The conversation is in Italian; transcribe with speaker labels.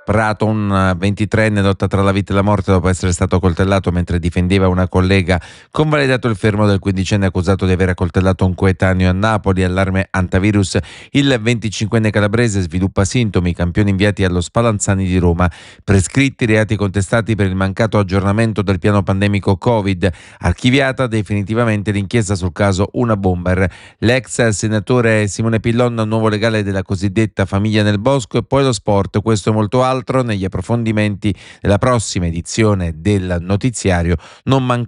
Speaker 1: Prato, un 23enne lotta tra la vita e la morte dopo essere stato coltellato mentre difendeva una collega. Convalidato il fermo del 15enne accusato di aver accoltellato un coetaneo a Napoli. Allarme antivirus, il 25enne calabrese sviluppa sintomi, campioni inviati allo Spallanzani di Roma. Prescritti reati contestati per il mancato aggiornamento del piano pandemico Covid. Archiviata definitivamente l'inchiesta sul caso Una Bomber. L'ex senatore Simone Pillon, nuovo legale della cosiddetta famiglia nel bosco, e poi lo sport. Questo e molto altro negli approfondimenti della prossima edizione del notiziario. Non mancate